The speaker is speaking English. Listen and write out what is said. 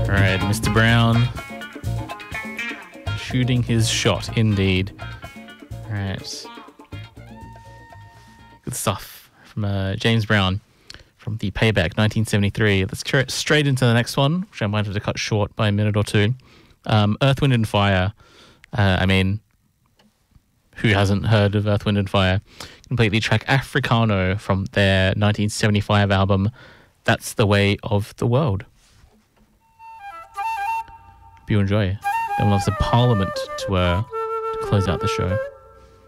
right, Mr. Brown shooting his shot, indeed. All right. Good stuff from James Brown from the Payback 1973. Let's carry it straight into the next one, which I might have to cut short by a minute or two. Earth, Wind and Fire. I mean, who hasn't heard of Earth, Wind and Fire? Completely track Africano from their 1975 album, That's the Way of the World. Hope you enjoy. Then we'll have some Parliament to close out the show.